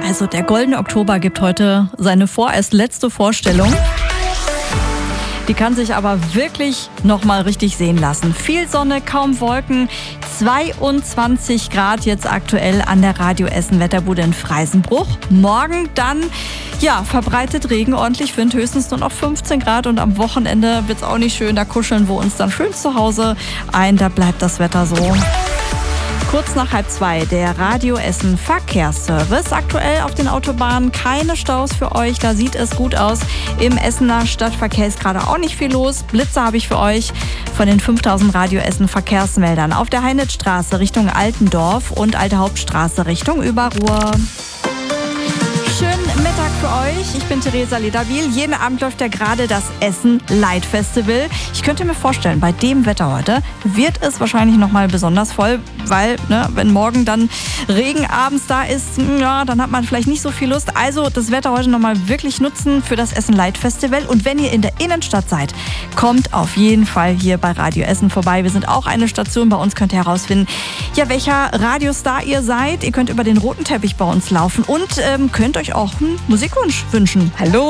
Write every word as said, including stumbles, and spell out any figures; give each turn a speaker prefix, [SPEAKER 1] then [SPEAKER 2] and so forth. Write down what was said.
[SPEAKER 1] Also der Goldene Oktober gibt heute seine vorerst letzte Vorstellung. Die kann sich aber wirklich nochmal richtig sehen lassen. Viel Sonne, kaum Wolken, zweiundzwanzig Grad jetzt aktuell an der Radio Essen Wetterbude in Freisenbruch. Morgen dann, ja, verbreitet Regen, ordentlich Wind, höchstens nur noch fünfzehn Grad. Und am Wochenende wird's auch nicht schön, da kuscheln wir uns dann schön zu Hause ein, da bleibt das Wetter so. Kurz nach halb zwei, der Radio Essen Verkehrsservice. Aktuell auf den Autobahnen keine Staus für euch, da sieht es gut aus. Im Essener Stadtverkehr ist gerade auch nicht viel los. Blitze habe ich für euch von den fünftausend Radio Essen Verkehrsmeldern. Auf der Heinitzstraße Richtung Altendorf und Alte Hauptstraße Richtung Überruhr. Schönen Mittag für euch. Ich bin Theresa Lederbiel. Jeden Abend läuft ja gerade das Essen Light Festival. Ich könnte mir vorstellen, bei dem Wetter heute wird es wahrscheinlich nochmal besonders voll, weil, ne, wenn morgen dann Regen abends da ist, ja, dann hat man vielleicht nicht so viel Lust. Also das Wetter heute nochmal wirklich nutzen für das Essen Light Festival. Und wenn ihr in der Innenstadt seid, kommt auf jeden Fall hier bei Radio Essen vorbei. Wir sind auch eine Station. Bei uns könnt ihr herausfinden, ja, welcher Radiostar ihr seid. Ihr könnt über den roten Teppich bei uns laufen und ähm, könnt euch auch einen Musikwunsch wünschen. Hallo!